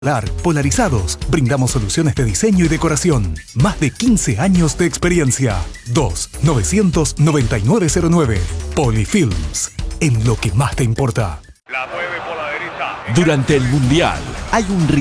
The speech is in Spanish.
Polarizados. Brindamos soluciones de diseño y decoración. Más de 15 años de experiencia. 2-900-9909. Polyfilms. En lo que más te importa. La mueve por la derecha. Durante el Mundial hay un